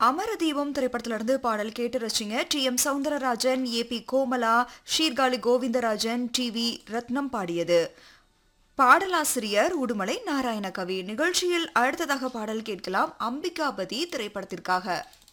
அமரதீபம் திரைப்படத்திலிருந்து பாடல் கேட்டு ரசிங்க. டி.எம். சௌந்தரராஜன், ஏ.பி. கோமலா, ஷீர்காழி கோவிந்தராஜன், டி.வி. ரத்னம் பாடியது. பாடலாசிரியர் உடுமலை நாராயணகவி. நிகழ்ச்சியில் அடுத்ததாக பாடல் கேட்கலாம். அம்பிகாபதி திரைப்படத்திற்காக.